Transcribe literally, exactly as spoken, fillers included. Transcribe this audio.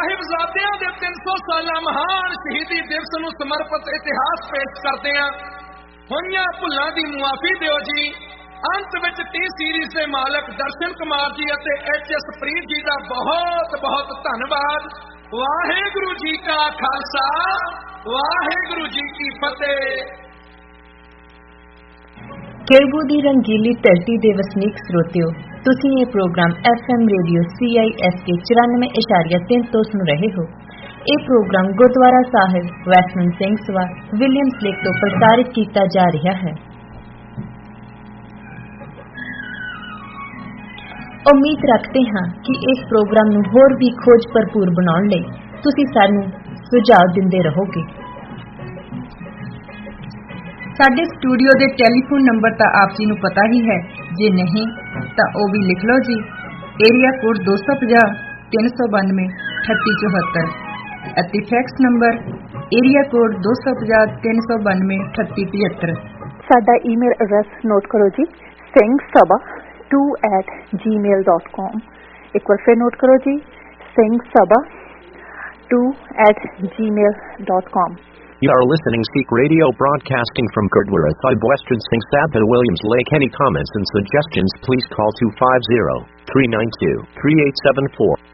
ਸਾਹਿਬਜ਼ਾਦਿਆਂ ਦੇ ਤਿੰਨ ਸੌ ਸਾਲਾ ਮਹਾਨ ਸ਼ਹੀਦੀ ਦਿਵਸ ਨੂੰ ਸਮਰਪਿਤ ਇਤਿਹਾਸ ਪੇਸ਼ ਕਰਦੇ ਹਾਂ। ਹੋਈਆਂ ਭੁੱਲਾਂ ਦੀ ਮੁਆਫੀ ਦਿਓ ਜੀ। ਅੰਤ ਵਿੱਚ ਟੀ ਸੀਰੀਜ਼ ਦੇ ਮਾਲਕ ਦਰਸ਼ਨ ਕੁਮਾਰ ਜੀ ਅਤੇ ਐਚ ਐਸ ਪ੍ਰੀਤ ਜੀ ਦਾ ਬਹੁਤ ਬਹੁਤ ਧੰਨਵਾਦ। ਵਾਹਿਗੁਰੂ ਜੀ ਕਾ ਖਾਲਸਾ, ਵਾਹਿਗੁਰੂ ਜੀ ਕੀ ਫਤਿਹ। ਕੇਰਬੂ ਦੀ ਰੰਗੀਲੀ ਧਰਤੀ ਦੇ ਵਸਨੀਕ ਸਰੋਤਿਓ, ਤੁਸੀਂ ਇਹ programme F M radio C I S K ਚੁਰਾਨਵੇਂ ਇਸ਼ਾਰੀਆ ਤਿੰਨ ਤੋਂ ਸੁਣ ਰਹੇ ਹੋ। ਇਹ ਪ੍ਰੋਗਰਾਮ ਗੁਰਦੁਆਰਾ ਸਾਹਿਬ ਵੈਸਟਮਿੰਟ ਸਿੰਘ ਸਭਾ ਵਿਲੀਅਮਸ ਲੇਕ ਤੋਂ ਪ੍ਰਸਾਰਿਤ ਕੀਤਾ ਜਾ ਰਿਹਾ ਹੈ। ਉਮੀਦ ਰੱਖਦੇ ਹਾਂ ਕਿ ਇਸ ਪ੍ਰੋਗਰਾਮ ਨੂੰ ਹੋਰ ਵੀ ਖੋਜ ਭਰਪੂਰ ਬਣਾਉਣ ਲਈ ਤੁਸੀਂ ਸਾਨੂੰ ਸੁਝਾਅ ਦਿੰਦੇ ਰਹੋਗੇ। ਸਾਡੇ ਸਟੂਡੀਓ ਦੇ ਟੈਲੀਫੋਨ ਨੰਬਰ ਤਾਂ ਆਪ ਜੀ ਨੂੰ ਪਤਾ ਹੀ ਹੈ, ਜੇ ਨਹੀਂ ਤਾਂ ਉਹ ਵੀ ਲਿਖ ਲਓ ਜੀ। ਏਰੀਆ ਕੋਡ ਦੋ ਸੌ ਪੰਜਾਹ ਤਿੰਨ ਸੌ ਬਾਨਵੇਂ ਅਠੱਤੀ ਚੌਹੱਤਰ ਅਤੇ ਫੈਕਸ ਨੰਬਰ ਏਰੀਆ ਕੋਡ ਦੋ ਸੌ ਪੰਜਾਹ ਤਿੰਨ ਸੌ ਬਾਨਵੇਂ ਅਠੱਤੀ ਪਝੱਤਰ। ਸਾਡਾ ਈਮੇਲ ਐਡਰੈਸ ਨੋਟ ਕਰੋ ਜੀ, ਸਿੰਘ ਸਭਾ ਟੂ ਐਟ ਜੀ ਮੇਲ ਡਾਟ ਕਾਮ। ਇੱਕ ਵਾਰ ਫਿਰ ਨੋਟ ਕਰੋ ਜੀ, ਸਿੰਘ ਸਭਾ ਟੂ ਐਟ ਜੀ ਮੇਲ dot com. You are listening Sikh Radio broadcasting from Gurdwara Sahib Western Singh Sabha Williams Lake. Any comments and suggestions please call two five zero, three nine two, three eight seven four.